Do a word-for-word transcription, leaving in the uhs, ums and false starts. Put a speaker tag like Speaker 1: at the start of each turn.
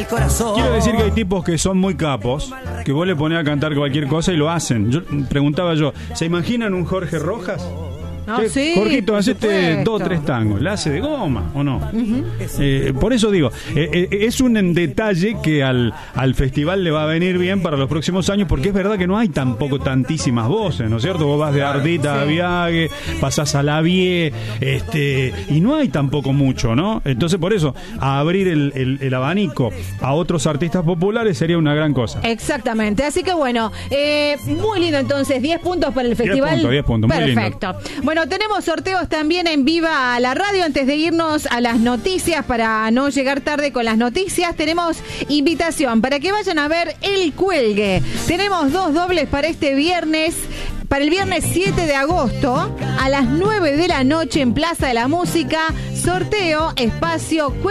Speaker 1: el corazón.
Speaker 2: Quiero decir que hay tipos que son muy capos, que vos le ponés a cantar cualquier cosa y lo hacen. Yo preguntaba yo, ¿se imaginan un Jorge Rojas?
Speaker 3: No, sí,
Speaker 2: Jorgito, hacete dos o tres tangos. ¿La hace de goma o no? Uh-huh. eh, por eso digo, eh, eh, es un detalle que al, al festival le va a venir bien para los próximos años, porque es verdad que no hay tampoco tantísimas voces, ¿no es cierto? Vos vas de Ardita a Viague, pasás a La Vie, este, y no hay tampoco mucho, ¿no? Entonces, por eso, a abrir el, el, el abanico a otros artistas populares sería una gran cosa.
Speaker 3: Exactamente. Así que bueno, eh, muy lindo entonces, diez puntos para el festival.
Speaker 2: diez puntos, diez puntos, muy
Speaker 3: perfecto.
Speaker 2: lindo.
Speaker 3: Bueno, tenemos sorteos también en Viva a la Radio. Antes de irnos a las noticias, para no llegar tarde con las noticias, tenemos invitación para que vayan a ver El Cuelgue. Tenemos dos dobles para este viernes. Para el viernes siete de agosto a las nueve de la noche en Plaza de la Música, sorteo, espacio